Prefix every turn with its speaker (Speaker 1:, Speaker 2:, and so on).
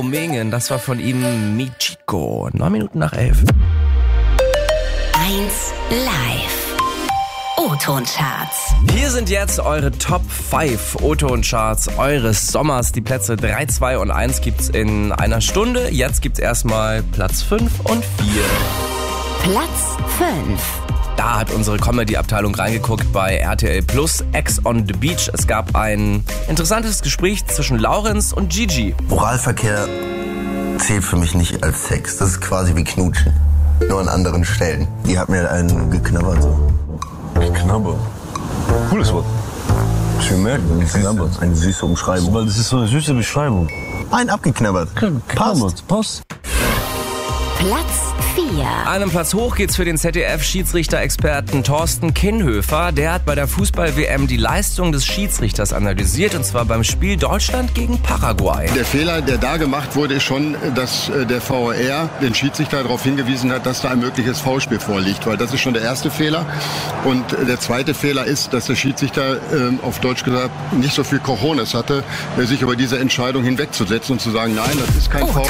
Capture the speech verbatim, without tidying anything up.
Speaker 1: Mengen, das war von ihm Michiko. Neun Minuten nach elf.
Speaker 2: eins live. O-Ton-Charts.
Speaker 1: Hier sind jetzt eure Top fünf O-Ton-Charts eures Sommers. Die Plätze drei, zwei und eins gibt's in einer Stunde. Jetzt gibt's erstmal Platz fünf und vier.
Speaker 2: Platz fünf.
Speaker 1: Da hat unsere Comedy-Abteilung reingeguckt bei R T L Plus, Ex on the Beach. Es gab ein interessantes Gespräch zwischen Laurenz und Gigi.
Speaker 3: Oralverkehr zählt für mich nicht als Sex. Das ist quasi wie Knutschen, nur an anderen Stellen. Die hat mir einen geknabbert so.
Speaker 4: Geknabbert. Cooles Wort.
Speaker 3: Schön merken, geknabbert. Eine süße Umschreibung.
Speaker 4: Weil das ist so eine süße Beschreibung.
Speaker 3: Ein abgeknabbert.
Speaker 4: Passt. Passt.
Speaker 2: Platz vier.
Speaker 1: Einen Platz hoch geht's für den Z D F-Schiedsrichter-Experten Thorsten Kinhöfer. Der hat bei der Fußball-W M die Leistung des Schiedsrichters analysiert, und zwar beim Spiel Deutschland gegen Paraguay.
Speaker 5: Der Fehler, der da gemacht wurde, ist schon, dass der V A R den Schiedsrichter darauf hingewiesen hat, dass da ein mögliches Foulspiel vorliegt, weil das ist schon der erste Fehler. Und der zweite Fehler ist, dass der Schiedsrichter, äh, auf Deutsch gesagt, nicht so viel Cojones hatte, sich über diese Entscheidung hinwegzusetzen und zu sagen, nein, das ist kein Foul.